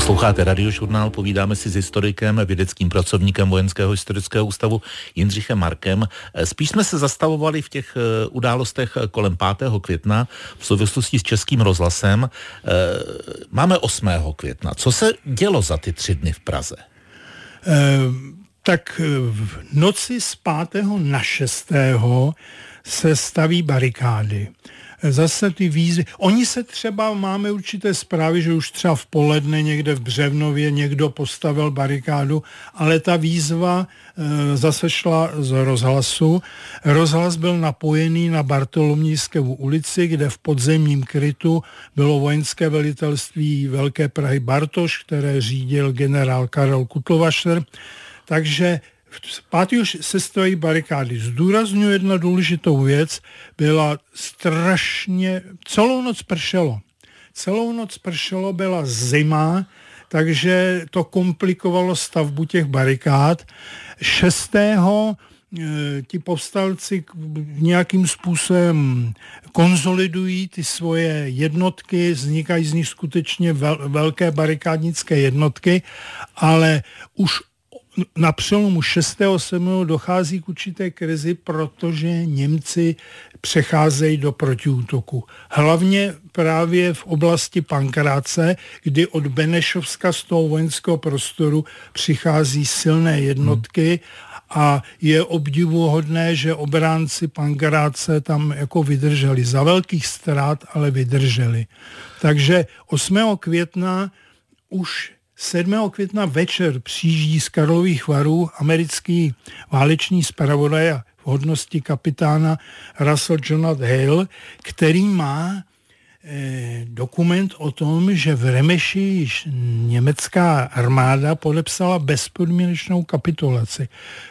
Posloucháte Radiožurnál, povídáme si s historikem, vědeckým pracovníkem Vojenského historického ústavu Jindřichem Markem. Spíš jsme se zastavovali v těch událostech kolem 5. května v souvislosti s Českým rozhlasem. Máme 8. května. Co se dělo za ty 3 dny v Praze? Tak v noci z 5. na 6. se staví barikády. Zase ty výzvy. Oni se třeba, máme určité zprávy, že už třeba v poledne někde v Břevnově někdo postavil barikádu, ale ta výzva zase šla z rozhlasu. Rozhlas byl napojený na Bartolomějskou ulici, kde v podzemním krytu bylo vojenské velitelství Velké Prahy Bartoš, které řídil generál Karel Kutlovašer. Takže v 5. se stojí barikády. Zdůrazňuji jednu důležitou věc, byla strašně, celou noc pršelo, byla zima, takže to komplikovalo stavbu těch barikád. 6. ti povstalci nějakým způsobem konzolidují ty svoje jednotky, vznikají z nich skutečně velké barikádnické jednotky, ale už na přelomu 6. a 7. dochází k určité krizi, protože Němci přecházejí do protiútoku. Hlavně právě v oblasti Pankráce, kdy od Benešovska z toho vojenského prostoru přichází silné jednotky a je obdivuhodné, že obránci Pankráce tam jako vydrželi. Za velkých ztrát, ale vydrželi. Takže 8. května už 7. května večer přijíždí z Karlových Varů americký válečný zpravodaj v hodnosti kapitána Russell Jonathan Hale, který má dokument o tom, že v Remeši již německá armáda podepsala bezpodmínečnou kapitulaci.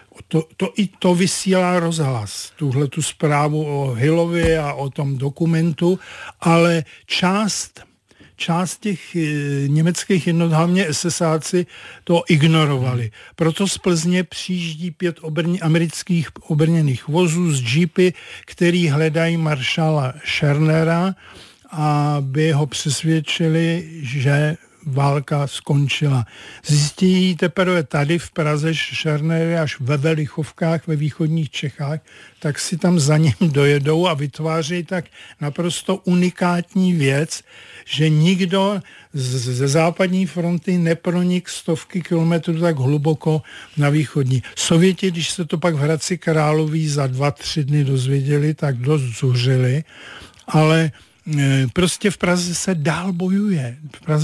To vysílá rozhlas, tuhletu zprávu o Hilleovi a o tom dokumentu, ale část těch německých jednot, hlavně SSáci, to ignorovali. Proto z Plzně přijíždí 5 amerických obrněných vozů z jeepy, který hledají maršála Schernera, aby ho přesvědčili, že válka skončila. Zjistí teprve tady v Praze, že Schörner je až ve Velichovkách, ve východních Čechách, tak si tam za ním dojedou a vytváří tak naprosto unikátní věc, že nikdo ze západní fronty nepronik 100 kilometrů tak hluboko na východní. Sověti, když se to pak v Hradci Králové za 2-3 dny dozvěděli, tak dost zuřili, ale prostě v Praze se dál bojuje.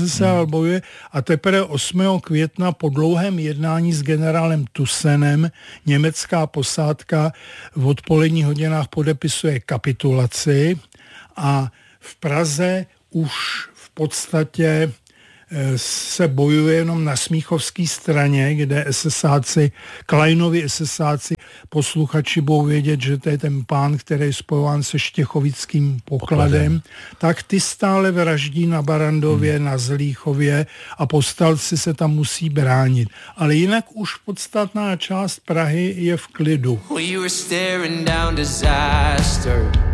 A teprve 8. května po dlouhém jednání s generálem Tussenem německá posádka v odpoledních hodinách podepisuje kapitulaci a v Praze už v podstatě se bojuje jenom na smíchovské straně, kde SSáci, Kleinovi SSáci, posluchači budou vědět, že to je ten pán, který je spojován se štěchovickým pokladem, tak ty stále vraždí na Barandově, na Zlíchově a povstalci se tam musí bránit. Ale jinak už podstatná část Prahy je v klidu.